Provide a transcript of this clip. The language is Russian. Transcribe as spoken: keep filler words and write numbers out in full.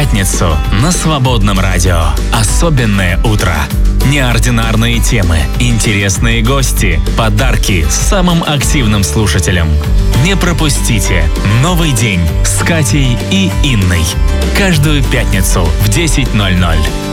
пятницу на Свободном радио. Особенное утро. Неординарные темы, интересные гости, подарки самым активным слушателям. Не пропустите «Новый день» с Катей и Инной. Каждую пятницу в десять ноль ноль.